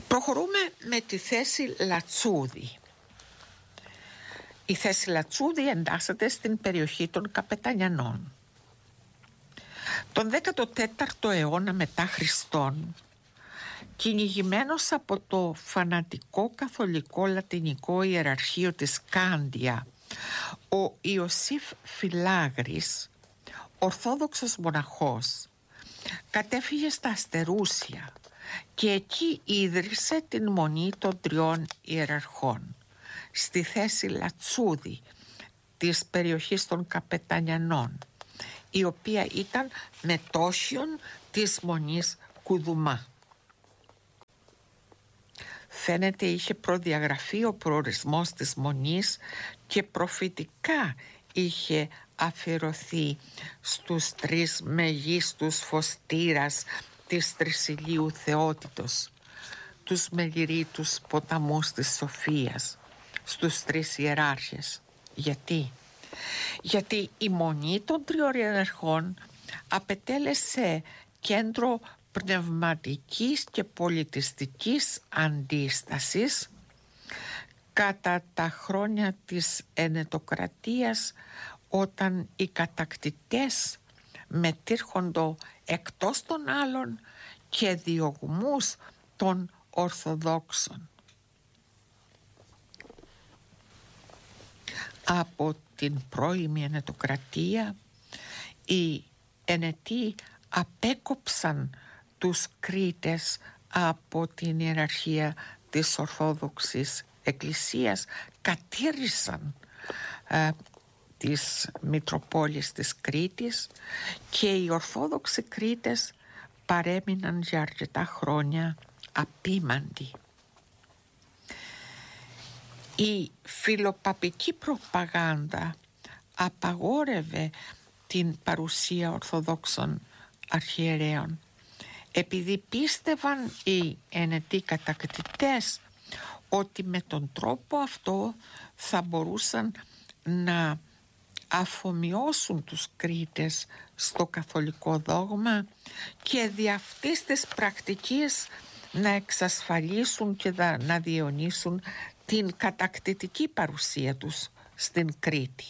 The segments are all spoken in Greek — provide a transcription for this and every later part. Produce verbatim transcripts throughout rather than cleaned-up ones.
Προχωρούμε με τη θέση Λατσούδη. Η θέση Λατσούδη εντάσσεται στην περιοχή των Καπετανιανών. Τον δέκατο τέταρτο αιώνα μετά Χριστόν, κυνηγημένος από το φανατικό καθολικό λατινικό ιεραρχείο της Κάντια, ο Ιωσήφ Φυλάγρης, ορθόδοξος μοναχός, κατέφυγε στα Αστερούσια και εκεί ίδρυσε την Μονή των Τριών Ιεραρχών στη θέση Λατσούδη της περιοχής των Καπετανιανών, η οποία ήταν μετόχιον της Μονής Κουδουμά. Φαίνεται είχε προδιαγραφεί ο προορισμός της Μονής και προφητικά είχε αφιερωθεί στους τρεις μεγίστους φωστήρας της τρισηλίου θεότητος, τους μεγηρίτους ποταμούς της Σοφίας, στους τρεις ιεράρχες. Γιατί? Γιατί η Μονή των Τριών Ιεραρχών απετέλεσε κέντρο πνευματικής και πολιτιστικής αντίστασης κατά τα χρόνια της ενετοκρατίας, όταν οι κατακτητές μετήρχοντο εκτός των άλλων και διωγμούς των Ορθοδόξων. Από την πρώιμη ενετοκρατία οι ενετοί απέκοψαν τους Κρήτες από την ιεραρχία της Ορθόδοξης Εκκλησίας, κατήρισαν ε, της Μητροπόλης της Κρήτης και οι Ορθόδοξοι Κρήτες παρέμειναν για αρκετά χρόνια απίμαντοι. Η φιλοπαπική προπαγάνδα απαγόρευε την παρουσία Ορθοδόξων αρχιερέων, επειδή πίστευαν οι ενετοί κατακτητές ότι με τον τρόπο αυτό θα μπορούσαν να αφομοιώσουν τους Κρήτες στο καθολικό δόγμα και δι' αυτής της πρακτικής να εξασφαλίσουν και να διαιωνίσουν την κατακτητική παρουσία τους στην Κρήτη.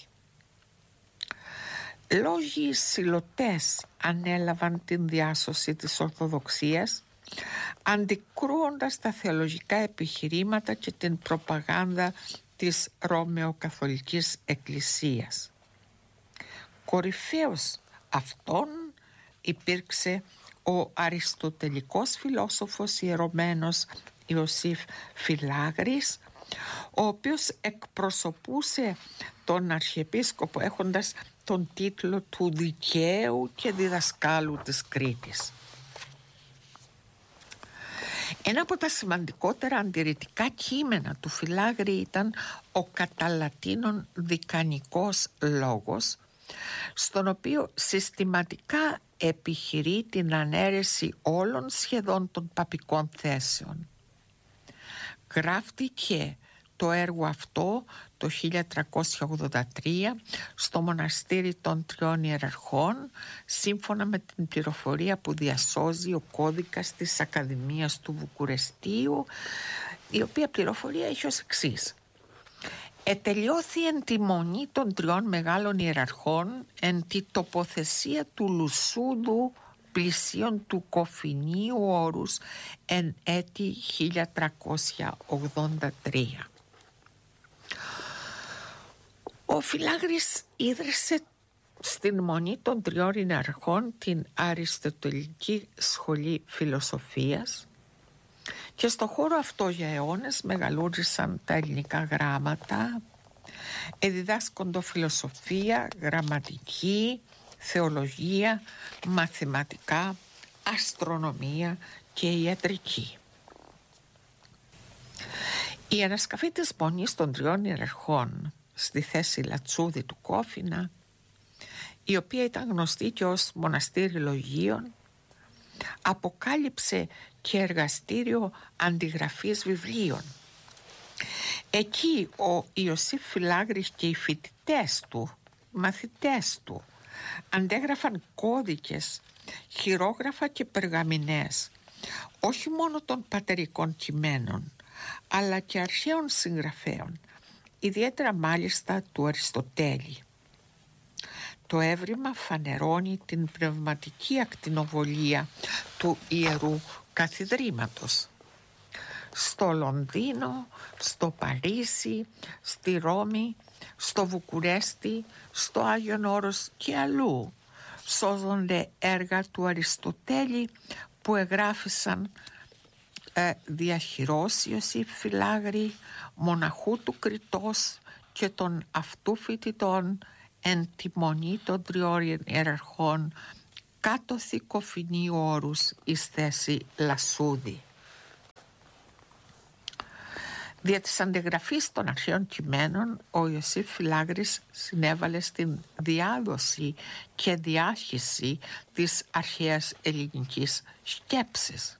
Λόγοι συλλωτές ανέλαβαν την διάσωση της Ορθοδοξίας, αντικρούοντας τα θεολογικά επιχειρήματα και την προπαγάνδα της Ρωμαιοκαθολικής Εκκλησίας. Κορυφαίος αυτών υπήρξε ο αριστοτελικός φιλόσοφος ιερωμένος Ιωσήφ Φυλάγρης, ο οποίος εκπροσωπούσε τον Αρχιεπίσκοπο έχοντας τον τίτλο του δικαίου και διδασκάλου της Κρήτης. Ένα από τα σημαντικότερα αντιρρητικά κείμενα του Φυλάγρη ήταν ο κατά Λατίνων δικανικός λόγος, στον οποίο συστηματικά επιχειρεί την ανέρεση όλων σχεδόν των παπικών θέσεων. Γράφτηκε το έργο αυτό το χίλια τριακόσια ογδόντα τρία στο Μοναστήρι των Τριών Ιεραρχών, σύμφωνα με την πληροφορία που διασώζει ο κώδικας της Ακαδημίας του Βουκουρεστίου, η οποία πληροφορία έχει ως εξής: «Ετελειώθη εν τη Μονή των Τριών Μεγάλων Ιεραρχών εν τη τοποθεσία του Λουσούδου πλησίων του Κοφινίου όρους εν έτη χίλια τριακόσια ογδόντα τρία». Ο Φυλάγρης ίδρυσε στην Μονή των Τριών Ιεραρχών την Αριστοτελική Σχολή Φιλοσοφίας και στο χώρο αυτό για αιώνες μεγαλούρισαν τα ελληνικά γράμματα, εδιδάσκοντο φιλοσοφία, γραμματική, θεολογία, μαθηματικά, αστρονομία και ιατρική. Η ανασκαφή της Μονής των Τριών Ιεραρχών στη θέση Λατσούδη του Κόφινα, η οποία ήταν γνωστή και ως μοναστήρι λογίων, αποκάλυψε και εργαστήριο αντιγραφής βιβλίων. Εκεί ο Ιωσήφ Φυλάγρης και οι φοιτητές του, μαθητές του, αντέγραφαν κώδικες, χειρόγραφα και περγαμηνές όχι μόνο των πατερικών κειμένων, αλλά και αρχαίων συγγραφέων, ιδιαίτερα μάλιστα του Αριστοτέλη. Το έβριμα φανερώνει την πνευματική ακτινοβολία του Ιερού Καθιδρύματος. Στο Λονδίνο, στο Παρίσι, στη Ρώμη, στο Βουκουρέστι, στο Άγιον Όρος και αλλού σώζονται έργα του Αριστοτέλη που εγγράφησαν ε, διαχειρός Ιωσήφ Φυλάγρη, μοναχού του Κρητός και των αυτού φοιτητών εν τη μονή των τριών ιεραρχών κάτω θηκοφινή όρους εις θέση Λασούδη. Δια της αντιγραφής των αρχαίων κειμένων, ο Ιωσήφ Φυλάγρης συνέβαλε στην διάδοση και διάχυση της αρχαίας ελληνικής σκέψης.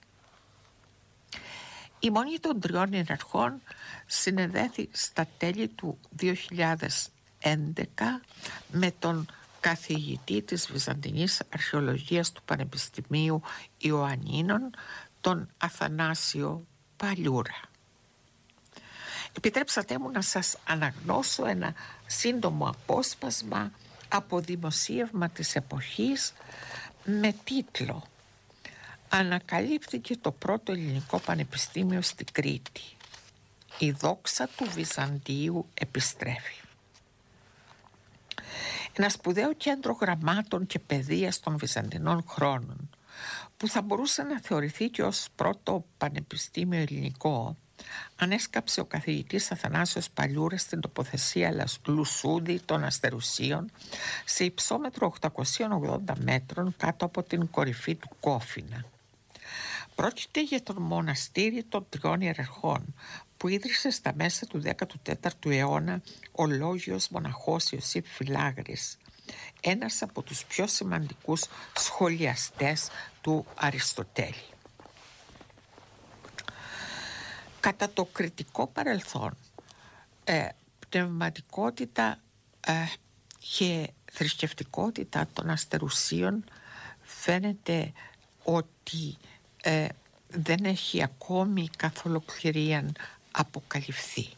Η Μονή των Τριών Ιεραρχών συνεδέθη στα τέλη του δύο χιλιάδες έντεκα με τον καθηγητή της Βυζαντινής Αρχαιολογίας του Πανεπιστημίου Ιωαννίνων, τον Αθανάσιο Παλιούρα. Επιτρέψατε μου να σας αναγνώσω ένα σύντομο απόσπασμα από δημοσίευμα της εποχής με τίτλο «Ανακαλύπτηκε το πρώτο ελληνικό πανεπιστήμιο στην Κρήτη. Η δόξα του Βυζαντίου επιστρέφει». Ένα σπουδαίο κέντρο γραμμάτων και παιδείας των Βυζαντινών χρόνων, που θα μπορούσε να θεωρηθεί και ως πρώτο πανεπιστήμιο ελληνικό, ανέσκαψε ο καθηγητής Αθανάσιος Παλιούρας στην τοποθεσία Λουσούδη των Αστερουσίων σε υψόμετρο οκτακόσια ογδόντα μέτρων κάτω από την κορυφή του Κόφινα. Πρόκειται για το μοναστήρι των Τριών Ιεραρχών που ίδρυσε στα μέσα του δέκατου τέταρτου αιώνα ο λόγιος μοναχός Ιωσήφ Φυλάγρης, ένας από τους πιο σημαντικούς σχολιαστές του Αριστοτέλη. Κατά το κριτικό παρελθόν, ε, πνευματικότητα ε, και θρησκευτικότητα των Αστερουσίων φαίνεται ότι ε, δεν έχει ακόμη καθ' ολοκληρία αποκαλυφθεί.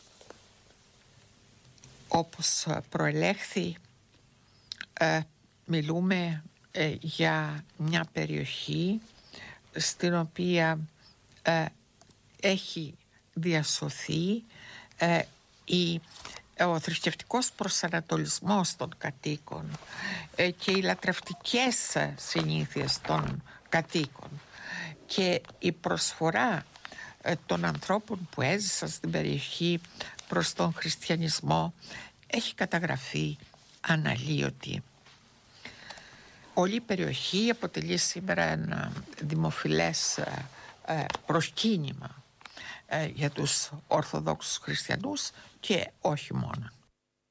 Όπως προελέχθη, ε, μιλούμε ε, για μια περιοχή στην οποία ε, έχει διασωθεί ε, η, ο θρησκευτικός προσανατολισμός των κατοίκων ε, και οι λατρευτικές συνήθειες των κατοίκων και η προσφορά ε, των ανθρώπων που έζησαν στην περιοχή προς τον χριστιανισμό έχει καταγραφεί αναλύωτη. Όλη η περιοχή αποτελεί σήμερα ένα δημοφιλές ε, προσκύνημα για τους Ορθοδόξους χριστιανούς και όχι μόνο.